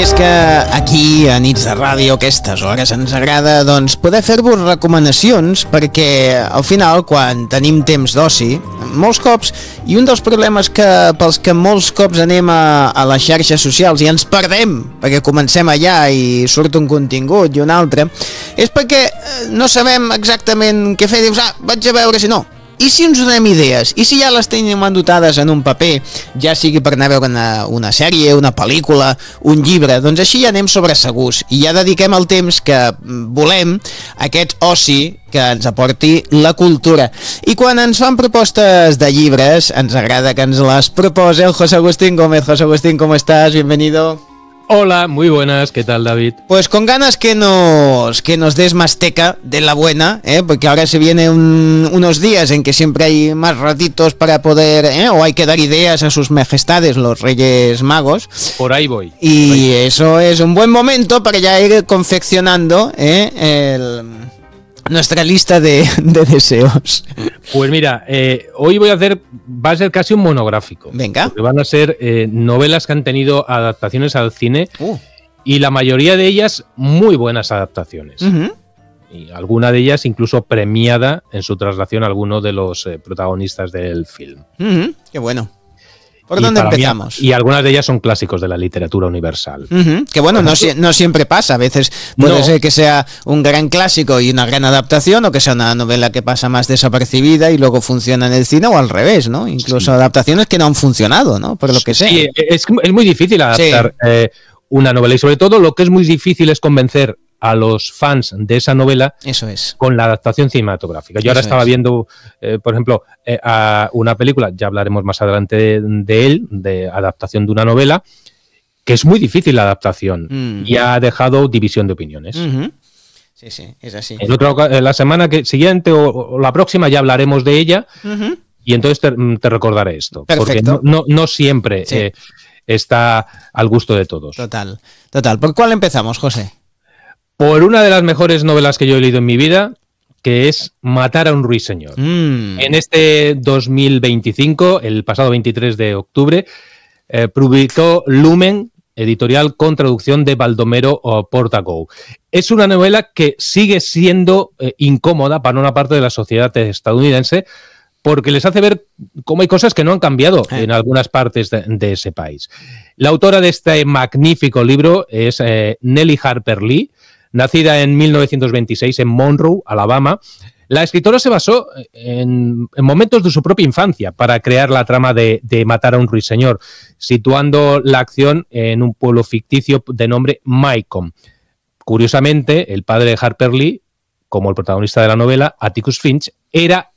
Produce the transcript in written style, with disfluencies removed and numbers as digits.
és que aquí, a Nits de Ràdio, a aquestes hores ens agrada doncs, poder fer-vos recomanacions, perquè al final, quan tenim temps d'oci, molts cops, i un dels problemes pels que molts cops anem a les xarxes socials i ens perdem, perquè comencem allà i surt un contingut i un altre, és perquè no sabem exactament què fer. Dius, vaig a veure si no. I si ens donem idees? I si ja les tenim anotades en un paper, ja sigui per anar a veure una sèrie, una pel·lícula, un llibre, doncs així ja anem sobre segurs i ja dediquem el temps que volem a aquest oci que ens aporti la cultura. I quan ens fan propostes de llibres, ens agrada que ens les propose el José Agustín Gómez. José Agustín, ¿cómo estás? Bienvenido. Hola, muy buenas, ¿qué tal, David? Pues con ganas que nos des más teca de la buena, porque ahora se vienen unos días en que siempre hay más ratitos para poder, o hay que dar ideas a sus majestades, los Reyes Magos. Por ahí voy. Y eso es un buen momento para ya ir confeccionando nuestra lista de deseos. Pues mira, hoy va a ser casi un monográfico. Venga. Porque van a ser novelas que han tenido adaptaciones al cine y la mayoría de ellas muy buenas adaptaciones. Uh-huh. Y alguna de ellas incluso premiada en su traslación a alguno de los protagonistas del film. Uh-huh. Qué bueno. ¿Por dónde empezamos? Y algunas de ellas son clásicos de la literatura universal. Uh-huh. Que bueno, no siempre pasa. A veces puede ser que sea un gran clásico y una gran adaptación, o que sea una novela que pasa más desapercibida y luego funciona en el cine, o al revés, ¿no? Incluso adaptaciones que no han funcionado, ¿no? Por lo que sea. Sí, es muy difícil adaptar una novela, y sobre todo lo que es muy difícil es convencer a los fans de esa novela. Eso es. Con la adaptación cinematográfica. Yo ahora estaba viendo, por ejemplo, a una película, ya hablaremos más adelante de adaptación de una novela, que es muy difícil la adaptación y ha dejado división de opiniones. Uh-huh. Sí, es así. La semana siguiente o la próxima ya hablaremos de ella, uh-huh, y entonces te recordaré esto. Perfecto. Porque no siempre está al gusto de todos. Total. ¿Por cuál empezamos, José? Por una de las mejores novelas que yo he leído en mi vida, que es Matar a un ruiseñor. En este 2025, el pasado 23 de octubre, publicó Lumen, editorial con traducción de Baldomero Portagou. Es una novela que sigue siendo incómoda para una parte de la sociedad estadounidense, porque les hace ver cómo hay cosas que no han cambiado en algunas partes de ese país. La autora de este magnífico libro es Nellie Harper Lee, nacida en 1926 en Monroe, Alabama. La escritora se basó en momentos de su propia infancia para crear la trama de Matar a un ruiseñor, situando la acción en un pueblo ficticio de nombre Maycomb. Curiosamente, el padre de Harper Lee, como el protagonista de la novela, Atticus Finch, era